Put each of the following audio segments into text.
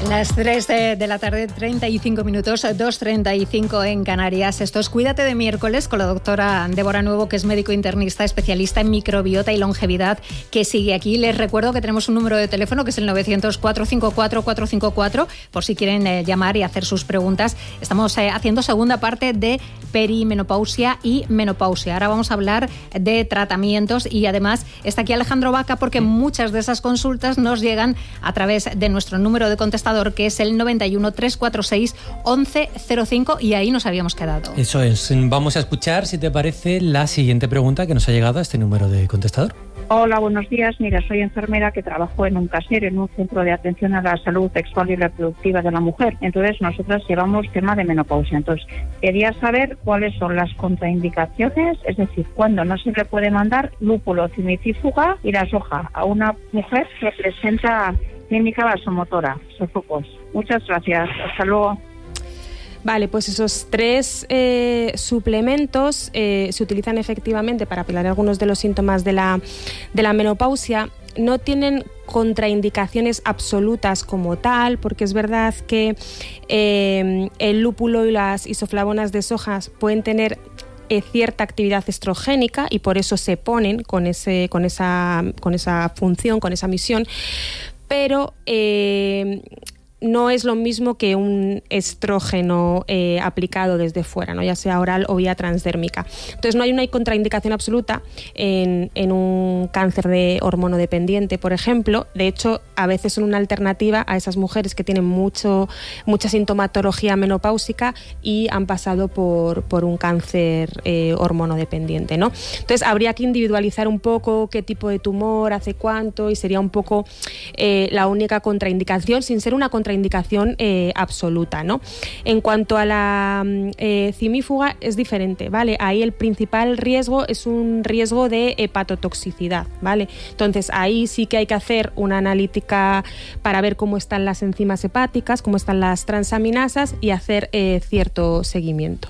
Las 3 de la tarde, 35 minutos, 2:35 en Canarias. Esto es Cuídate de miércoles con la doctora Débora Nuevo, que es médico internista, especialista en microbiota y longevidad, que sigue aquí. Les recuerdo que tenemos un número de teléfono que es el 900-454-454, por si quieren llamar y hacer sus preguntas. Estamos haciendo segunda parte de perimenopausia y menopausia. Ahora vamos a hablar de tratamientos y además está aquí Alejandro Vaca, porque muchas de esas consultas nos llegan a través de nuestro número de contestador, que es el 91 346 1105, y ahí nos habíamos quedado. Eso es. Vamos a escuchar, si te parece, la siguiente pregunta que nos ha llegado a este número de contestador. Hola, buenos días. Mira, soy enfermera que trabajo en un casero, en un centro de atención a la salud sexual y reproductiva de la mujer. Entonces, nosotras llevamos tema de menopausia. Entonces, quería saber cuáles son las contraindicaciones, es decir, cuándo no se le puede mandar lúpulo, cimicífuga y la soja a una mujer que presenta clínica vasomotora, sofocos. Muchas gracias. Hasta luego. Vale, pues esos 3 suplementos se utilizan efectivamente para paliar algunos de los síntomas de la menopausia. No tienen contraindicaciones absolutas como tal, porque es verdad que el lúpulo y las isoflavonas de sojas pueden tener cierta actividad estrogénica y por eso se ponen con esa función, con esa misión, pero no es lo mismo que un estrógeno aplicado desde fuera, ¿no? Ya sea oral o vía transdérmica. Entonces no hay una contraindicación absoluta en un cáncer de hormono dependiente, por ejemplo. De hecho, a veces son una alternativa a esas mujeres que tienen mucha sintomatología menopáusica y han pasado por un cáncer hormono dependiente, ¿no? Entonces habría que individualizar un poco qué tipo de tumor, hace cuánto, y sería un poco la única contraindicación, sin ser una contraindicación absoluta, ¿no? En cuanto a la cimífuga es diferente, ¿vale? Ahí el principal riesgo es un riesgo de hepatotoxicidad, ¿vale? Entonces ahí sí que hay que hacer una analítica para ver cómo están las enzimas hepáticas, cómo están las transaminasas y hacer cierto seguimiento.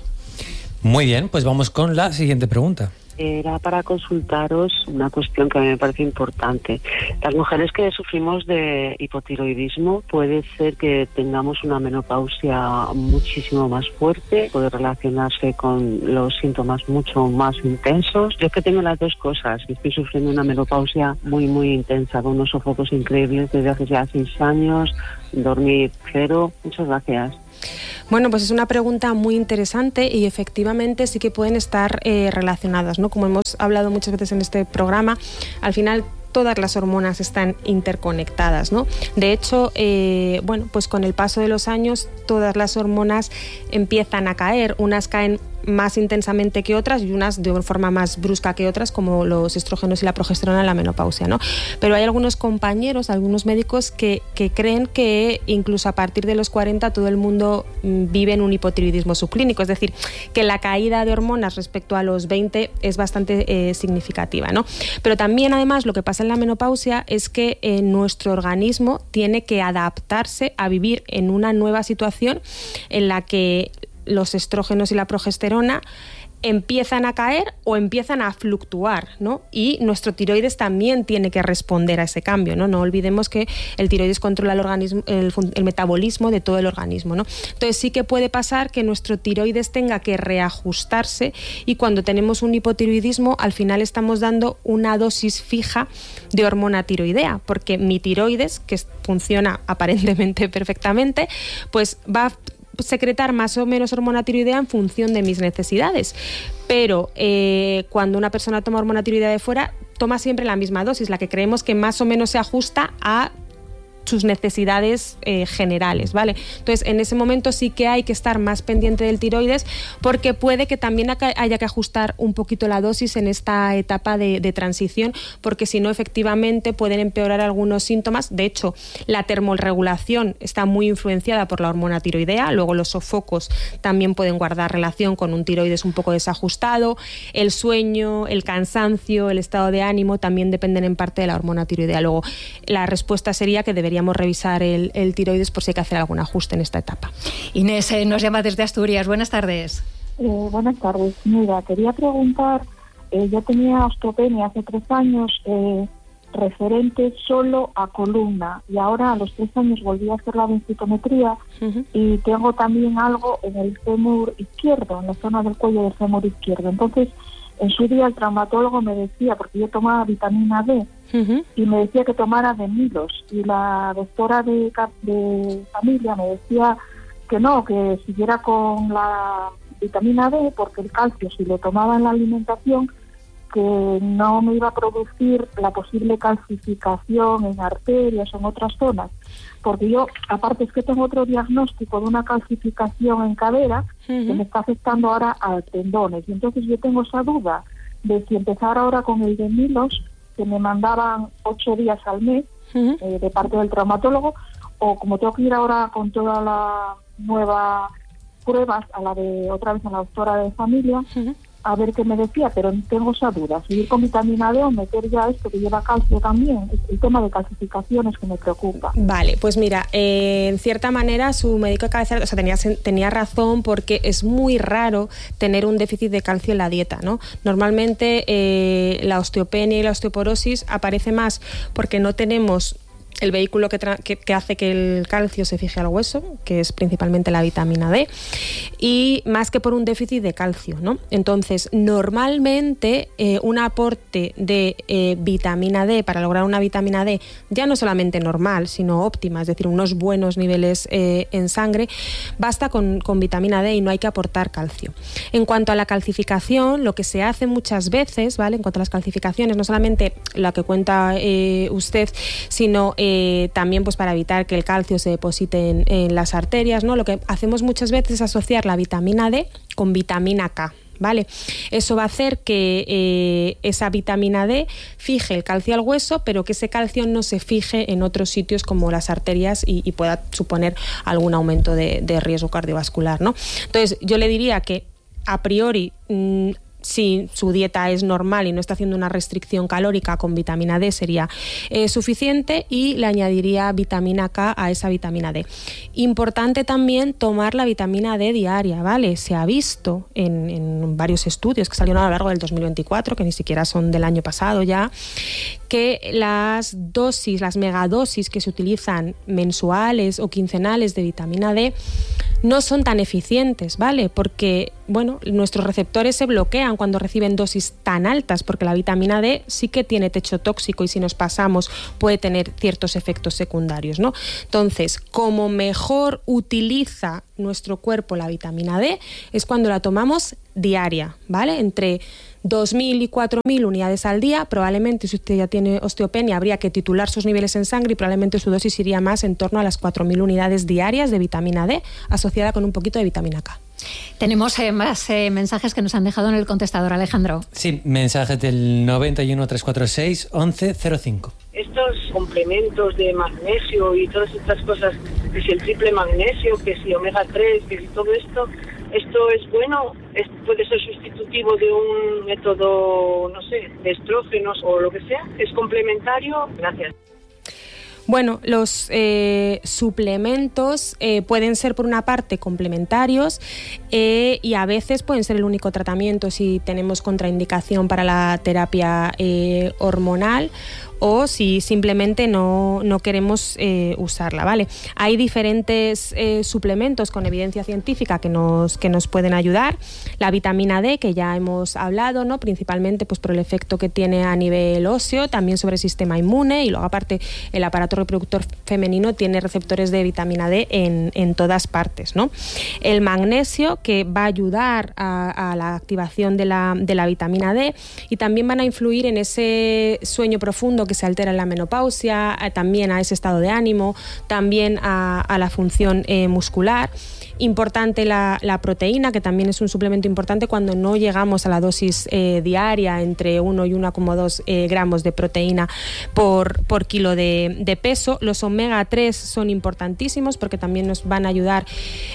Muy bien, pues vamos con la siguiente pregunta. Era para consultaros una cuestión que a mí me parece importante. Las mujeres que sufrimos de hipotiroidismo, puede ser que tengamos una menopausia muchísimo más fuerte, puede relacionarse con los síntomas mucho más intensos. Yo es que tengo las dos cosas, estoy sufriendo una menopausia muy muy intensa, con unos sofocos increíbles desde hace ya 6 años, dormir cero. Muchas gracias. Bueno, pues es una pregunta muy interesante y efectivamente sí que pueden estar relacionadas, ¿no? Como hemos hablado muchas veces en este programa, al final todas las hormonas están interconectadas, ¿no? De hecho, bueno, pues con el paso de los años todas las hormonas empiezan a caer, unas caen más intensamente que otras y unas de forma más brusca que otras, como los estrógenos y la progesterona en la menopausia, ¿no? Pero hay algunos compañeros, algunos médicos que creen que incluso a partir de los 40 todo el mundo vive en un hipotiroidismo subclínico, es decir, que la caída de hormonas respecto a los 20 es bastante significativa, ¿no? Pero también, además, lo que pasa en la menopausia es que nuestro organismo tiene que adaptarse a vivir en una nueva situación en la que los estrógenos y la progesterona empiezan a caer o empiezan a fluctuar, ¿no? Y nuestro tiroides también tiene que responder a ese cambio, ¿no? No olvidemos que el tiroides controla el organismo, el metabolismo de todo el organismo, ¿no? Entonces sí que puede pasar que nuestro tiroides tenga que reajustarse, y cuando tenemos un hipotiroidismo al final estamos dando una dosis fija de hormona tiroidea, porque mi tiroides, que funciona aparentemente perfectamente, pues va a secretar más o menos hormona tiroidea en función de mis necesidades. Pero cuando una persona toma hormona tiroidea de fuera, toma siempre la misma dosis, la que creemos que más o menos se ajusta a sus necesidades generales, ¿vale? Entonces, en ese momento sí que hay que estar más pendiente del tiroides, porque puede que también haya que ajustar un poquito la dosis en esta etapa de transición, porque si no, efectivamente pueden empeorar algunos síntomas. De hecho, la termorregulación está muy influenciada por la hormona tiroidea, luego los sofocos también pueden guardar relación con un tiroides un poco desajustado, el sueño, el cansancio, el estado de ánimo también dependen en parte de la hormona tiroidea. Luego, la respuesta sería que deberíamos revisar el tiroides por si hay que hacer algún ajuste en esta etapa. Inés nos llama desde Asturias. Buenas tardes. Buenas tardes. Mira, quería preguntar, yo tenía osteopenia hace 3 años, referente solo a columna, y ahora a los 3 años volví a hacer la densitometría y tengo también algo en el fémur izquierdo, en la zona del cuello del fémur izquierdo. Entonces, en su día el traumatólogo me decía, porque yo tomaba vitamina D, y me decía que tomara de Milos, y la doctora de familia me decía que no, que siguiera con la vitamina D, porque el calcio, si lo tomaba en la alimentación, que no me iba a producir la posible calcificación en arterias o en otras zonas, porque yo, aparte es que tengo otro diagnóstico de una calcificación en cadera que me está afectando ahora a tendones, y entonces yo tengo esa duda de si empezar ahora con el de Milos, que me mandaban 8 días al mes de parte del traumatólogo, o como tengo que ir ahora con toda la nueva pruebas a la de otra vez a la doctora de familia, a ver qué me decía, pero tengo esa duda, seguir con vitamina D o meter ya esto que lleva calcio también, el tema de calcificaciones que me preocupa. Vale, pues mira, en cierta manera su médico de cabecera, o sea, tenía razón, porque es muy raro tener un déficit de calcio en la dieta, ¿no? Normalmente la osteopenia y la osteoporosis aparece más porque no tenemos el vehículo que hace que el calcio se fije al hueso, que es principalmente la vitamina D, y más que por un déficit de calcio, ¿no? Entonces, normalmente un aporte de vitamina D, para lograr una vitamina D ya no solamente normal, sino óptima, es decir, unos buenos niveles en sangre, basta con vitamina D y no hay que aportar calcio. En cuanto a la calcificación, lo que se hace muchas veces, ¿vale? En cuanto a las calcificaciones, no solamente la que cuenta usted, sino también pues para evitar que el calcio se deposite en las arterias, ¿no? Lo que hacemos muchas veces es asociar la vitamina D con vitamina K, ¿vale? Eso va a hacer que esa vitamina D fije el calcio al hueso, pero que ese calcio no se fije en otros sitios como las arterias y pueda suponer algún aumento de riesgo cardiovascular, ¿no? Entonces, yo le diría que a priori, si su dieta es normal y no está haciendo una restricción calórica, con vitamina D sería suficiente, y le añadiría vitamina K a esa vitamina D. Importante también tomar la vitamina D diaria, ¿vale? Se ha visto en varios estudios que salieron a lo largo del 2024, que ni siquiera son del año pasado ya, que las megadosis que se utilizan mensuales o quincenales de vitamina D no son tan eficientes, ¿vale? Porque, bueno, nuestros receptores se bloquean cuando reciben dosis tan altas, porque la vitamina D sí que tiene techo tóxico y si nos pasamos puede tener ciertos efectos secundarios, ¿no? Entonces, como mejor utiliza nuestro cuerpo la vitamina D es cuando la tomamos diaria, ¿vale? Entre 2.000 y 4.000 unidades al día. Probablemente, si usted ya tiene osteopenia, habría que titular sus niveles en sangre y probablemente su dosis iría más en torno a las 4.000 unidades diarias de vitamina D, asociada con un poquito de vitamina K. Tenemos más mensajes que nos han dejado en el contestador, Alejandro. Sí, mensajes del 91 346 1105. Estos complementos de magnesio y todas estas cosas, que si el triple magnesio, que si omega 3, que si todo esto es bueno, puede ser sustitutivo de un método, no sé, de estrógenos o lo que sea, es complementario. Gracias. Bueno, los suplementos pueden ser por una parte complementarios y a veces pueden ser el único tratamiento si tenemos contraindicación para la terapia hormonal o si simplemente no queremos usarla, ¿vale? Hay diferentes suplementos con evidencia científica que nos pueden ayudar. La vitamina D, que ya hemos hablado, ¿no? Principalmente pues por el efecto que tiene a nivel óseo, también sobre el sistema inmune, y luego aparte el aparato reproductor femenino tiene receptores de vitamina D en todas partes, ¿no? El magnesio, que va a ayudar a la activación de la vitamina D, y también van a influir en ese sueño profundo que se altera en la menopausia, también a ese estado de ánimo, también a la función muscular. Importante la proteína, que también es un suplemento importante cuando no llegamos a la dosis diaria, entre 1 y 1,2 gramos de proteína por kilo de peso. Los omega 3 son importantísimos porque también nos van a ayudar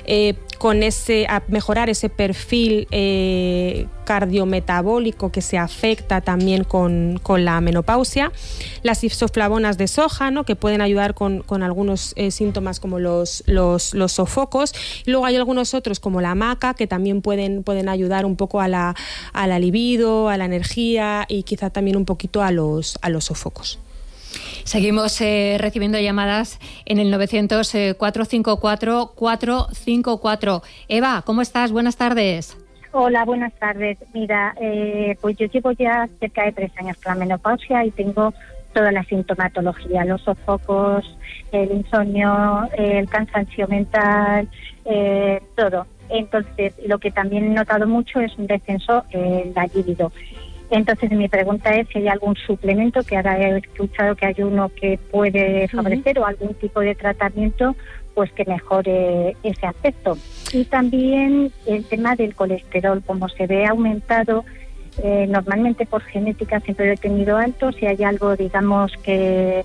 a mejorar ese perfil cardiometabólico que se afecta también con la menopausia. Las isoflavonas de soja, ¿no? Que pueden ayudar con algunos síntomas como los sofocos. Luego hay algunos otros como la maca, que también pueden ayudar un poco a la libido, a la energía y quizá también un poquito a los sofocos. Seguimos recibiendo llamadas en el 900-454-454. Eva, ¿cómo estás? Buenas tardes. Hola, buenas tardes. Mira, pues yo llevo ya cerca de 3 años con la menopausia y tengo toda la sintomatología, los sofocos, el insomnio, el cansancio mental, todo. Entonces, lo que también he notado mucho es un descenso en la libido. Entonces, mi pregunta es si hay algún suplemento, que ahora he escuchado que hay uno que puede favorecer, o algún tipo de tratamiento pues que mejore ese aspecto. Y también el tema del colesterol, como se ve aumentado, normalmente por genética siempre lo he tenido alto, si hay algo, digamos, que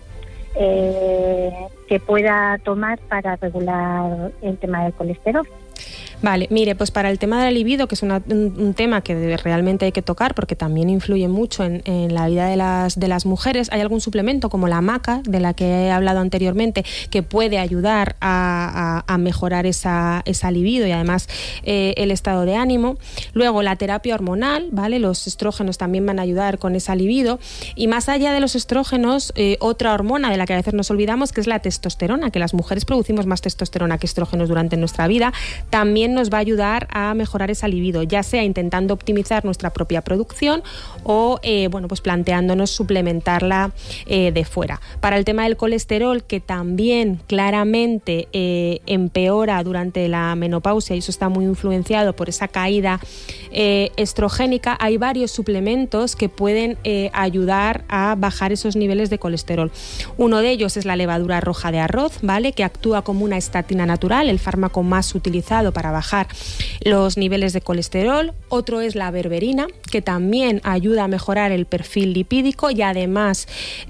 pueda tomar para regular el tema del colesterol. Vale, mire, pues para el tema de la libido, que es un tema que realmente hay que tocar porque también influye mucho en la vida de las mujeres, hay algún suplemento como la maca, de la que he hablado anteriormente, que puede ayudar a mejorar esa libido y además el estado de ánimo. Luego la terapia hormonal, ¿vale? Los estrógenos también van a ayudar con esa libido. Y más allá de los estrógenos, otra hormona de la que a veces nos olvidamos, que es la testosterona, que las mujeres producimos más testosterona que estrógenos durante nuestra vida, también nos va a ayudar a mejorar esa libido, ya sea intentando optimizar nuestra propia producción o pues planteándonos suplementarla de fuera. Para el tema del colesterol, que también claramente empeora durante la menopausia, y eso está muy influenciado por esa caída estrogénica, hay varios suplementos que pueden ayudar a bajar esos niveles de colesterol. Uno de ellos es la levadura roja de arroz, ¿vale? Que actúa como una estatina natural, el fármaco más utilizado para bajar los niveles de colesterol. Otro es la berberina, que también ayuda a mejorar el perfil lipídico y además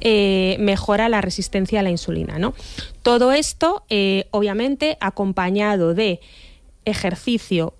mejora la resistencia a la insulina, ¿no? Todo esto, obviamente, acompañado de ejercicio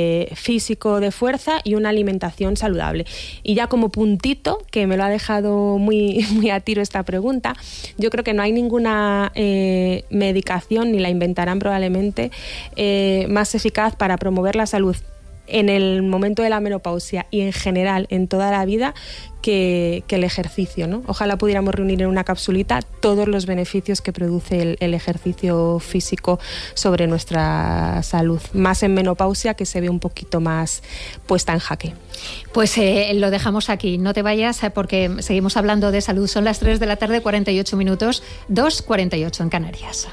físico de fuerza y una alimentación saludable. Y ya como puntito, que me lo ha dejado muy, muy a tiro esta pregunta, yo creo que no hay ninguna medicación, ni la inventarán probablemente, más eficaz para promover la salud en el momento de la menopausia y en general en toda la vida que el ejercicio, ¿no? Ojalá pudiéramos reunir en una capsulita todos los beneficios que produce el ejercicio físico sobre nuestra salud, más en menopausia, que se ve un poquito más puesta en jaque. Pues lo dejamos aquí, no te vayas porque seguimos hablando de salud. Son las 3 de la tarde, 48 minutos, 2:48 en Canarias.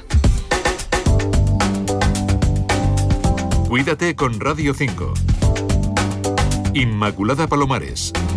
Cuídate con Radio 5. Inmaculada Palomares.